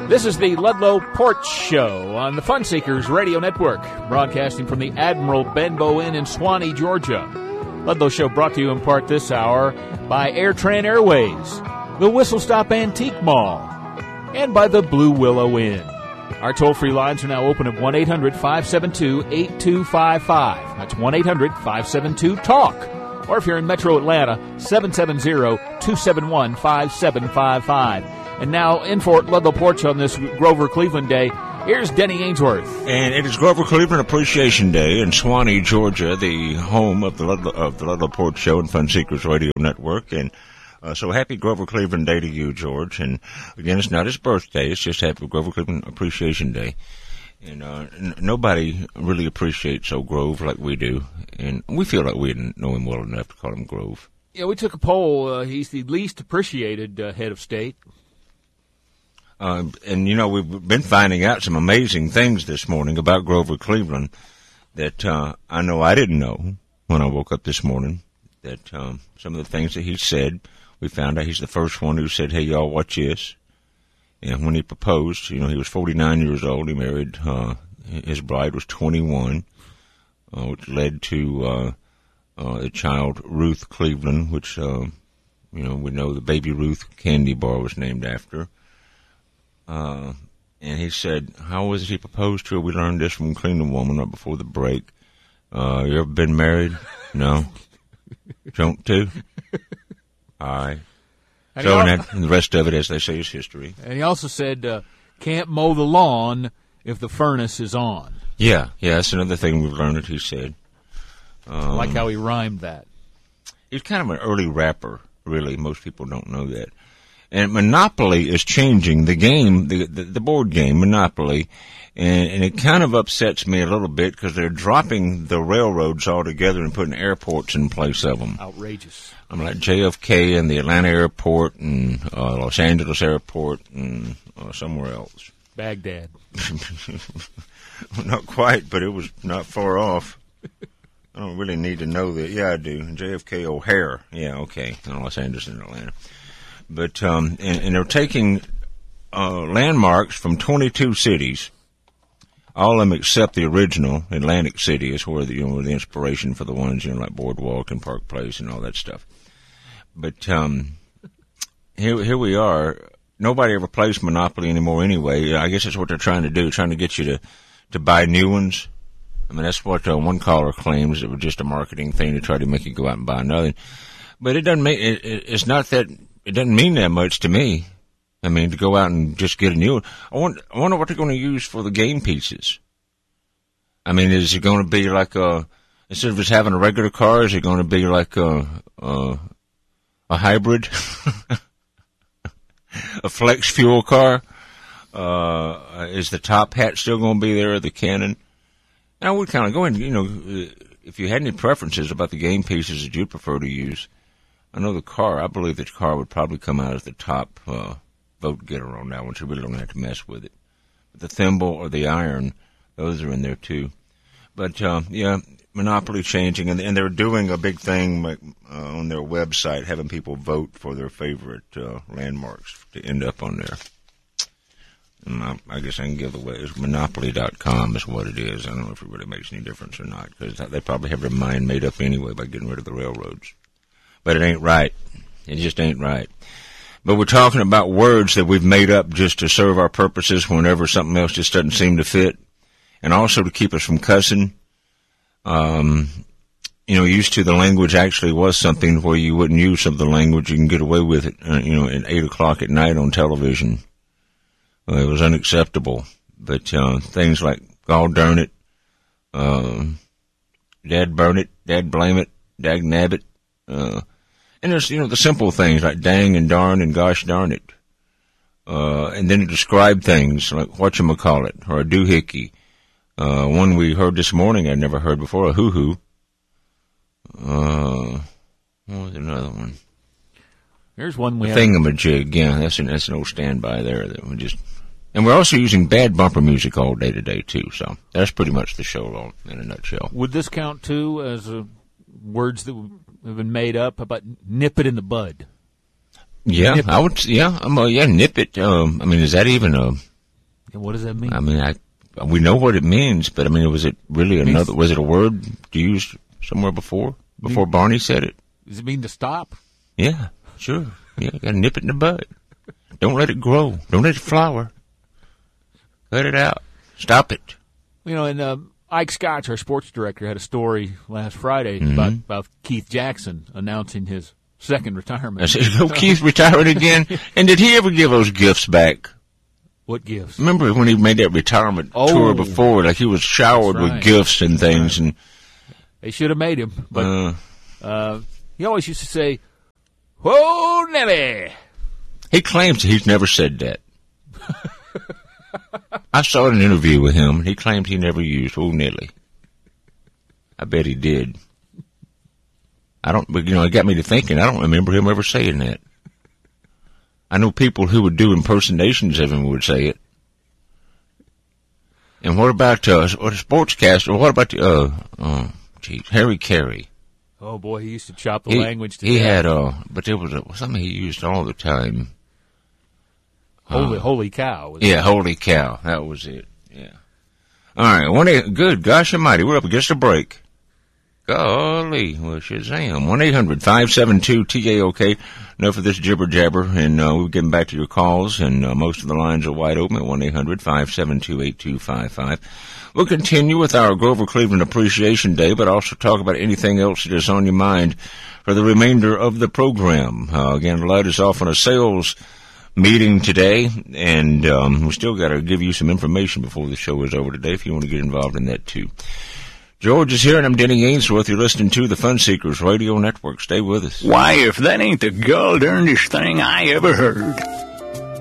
This is the Ludlow Porch Show on the Fun Seekers Radio Network, broadcasting from the Admiral Benbow Inn in Swanee, Georgia. Ludlow Show brought to you in part this hour by AirTran Airways, the Whistle Stop Antique Mall, and by the Blue Willow Inn. Our toll-free lines are now open at 1-800-572-8255. That's 1-800-572-TALK. Or if you're in Metro Atlanta, 770-271-5755. And now, in for Ludlow Porch on this Grover Cleveland Day, here's Denny Ainsworth. And it is Grover Cleveland Appreciation Day in Swanee, Georgia, the home of the Ludlow Porch Show and Fun Seekers Radio Network. And so happy Grover Cleveland Day to you, George. And again, it's not his birthday. It's just happy Grover Cleveland Appreciation Day. And nobody really appreciates old Grove like we do. And we feel like we didn't know him well enough to call him Grove. Yeah, we took a poll. He's the least appreciated head of state. And, you know, we've been finding out some amazing things this morning about Grover Cleveland that I know I didn't know when I woke up this morning, that some of the things that he said, we found out he's the first one who said, hey, y'all, watch this. And when he proposed, you know, he was 49 years old. He married, his bride was 21, which led to the child Ruth Cleveland, which, you know, we know the Baby Ruth candy bar was named after. And he said, how was it he proposed to her? We learned this from Cleveland Woman right before the break. You ever been married? No. Don't to? All right. So, and the rest of it, as they say, is history. And he also said, can't mow the lawn if the furnace is on. Yeah, that's another thing we've learned that he said. I like how he rhymed that. He's kind of an early rapper, really. Most people don't know that. And Monopoly is changing the game, the board game, Monopoly, and it kind of upsets me a little bit because they're dropping the railroads altogether and putting airports in place of them. Outrageous. I'm like JFK and the Atlanta airport and Los Angeles airport and somewhere else. Baghdad. Not quite, but it was not far off. I don't really need to know that. Yeah, I do. JFK O'Hare. Yeah, okay. In Los Angeles and Atlanta. But, and they're taking, landmarks from 22 cities, all of them except the original, Atlantic City is where the inspiration for the ones, you know, like Boardwalk and Park Place and all that stuff. But, here we are. Nobody ever plays Monopoly anymore anyway. I guess that's what they're trying to do, trying to get you to buy new ones. I mean, that's what one caller claims. It was just a marketing thing to try to make you go out and buy another. But it doesn't make, it's not that, it doesn't mean that much to me. I mean, to go out and just get a new one. I wonder what they're going to use for the game pieces. I mean, is it going to be like instead of just having a regular car, is it going to be like a hybrid? A flex fuel car? Is the top hat still going to be there, the cannon? And I would kind of go in, you know, if you had any preferences about the game pieces that you'd prefer to use. I know I believe the car would probably come out as the top vote getter on that one, so we really don't have to mess with it. But the thimble or the iron, those are in there too. But, yeah, Monopoly changing, and they're doing a big thing on their website, having people vote for their favorite landmarks to end up on there. And I guess I can give away. It's Monopoly.com is what it is. I don't know if it really makes any difference or not, because they probably have their mind made up anyway by getting rid of the railroads. But it ain't right. It just ain't right. But we're talking about words that we've made up just to serve our purposes whenever something else just doesn't seem to fit. And also to keep us from cussing. You know, used to the language actually was something where you wouldn't use some of the language. You can get away with it, you know, at 8 o'clock at night on television. It was unacceptable. But things like, gall darn it, dad burn it, dad blame it, dag nabbit. And there's, you know, the simple things like dang and darn and gosh darn it. And then to describe things like whatchamacallit or a doohickey. One we heard this morning I'd never heard before, a hoo-hoo. What was another one? There's one we thingamajig, yeah, that's an old standby there that we just, and we're also using bad bumper music all day today too, so that's pretty much the show in a nutshell. Would this count too as words that have been made up about nip it in the bud? Yeah, I would. Yeah, nip it. I mean, is that even And what does that mean? I mean, we know what it means, but I mean, was it really another? Was it a word used somewhere before Barney said it? Does it mean to stop? Yeah, sure. Yeah, got to nip it in the bud. Don't let it grow. Don't let it flower. Cut it out. Stop it. You know, and Ike Scotch, our sports director, had a story last Friday about Keith Jackson announcing his second retirement. I said, "Oh, Keith retiring again?" And did he ever give those gifts back? What gifts? Remember when he made that retirement tour before? Like he was showered with gifts and things, and they should have made him. But he always used to say, "Whoa, Nelly." He claims he's never said that. I saw an interview with him, and he claimed he never used "Oh, Nelly." I bet he did. But it got me to thinking. I don't remember him ever saying that. I know people who would do impersonations of him would say it. And what about a sportscaster? What about Harry Carey? Oh boy, he used to chop the language. He had but there was something he used all the time. Holy cow! Holy cow! That was it. Yeah. All right, good. Gosh Almighty, we're up against a break. Golly, well, Shazam. 1-800-572-TAOK. Enough of this jibber jabber, and we're getting back to your calls, and most of the lines are wide open at 1-800-572-8255. We'll continue with our Grover Cleveland Appreciation Day, but also talk about anything else that is on your mind for the remainder of the program. Again, Light is off on a sales meeting today, and we still got to give you some information before the show is over today if you want to get involved in that too. George is here, and I'm Denny Ainsworth. You're listening to the Fun Seekers Radio Network. Stay with us. Why, if that ain't the gall-darndest thing I ever heard.